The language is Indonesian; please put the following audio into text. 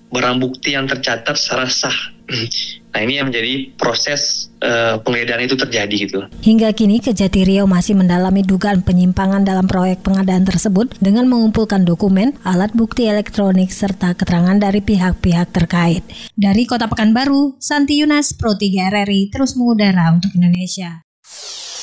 barang bukti yang tercatat secara sah. Nah, ini yang menjadi proses penggeledahan itu terjadi gitu. Hingga kini Kejati Riau masih mendalami dugaan penyimpangan dalam proyek pengadaan tersebut dengan mengumpulkan dokumen, alat bukti elektronik, serta keterangan dari pihak-pihak terkait. Dari Kota Pekanbaru, Santi Yunas, Pro 3 RRI terus mengudara untuk Indonesia.